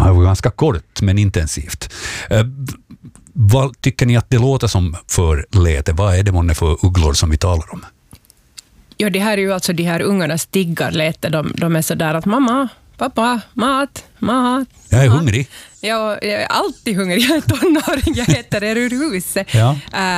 Det var ganska kort men intensivt. Vad tycker ni att det låter som för läte? Vad är det månne för ugglor som vi talar om? Ja, det här är ju alltså de här ungarnas tiggarläte. De är så där att mamma, pappa, mat. Jag är hungrig. Jag är alltid hungrig. Jag är tonåring. Jag heter Erur Huse. Ja.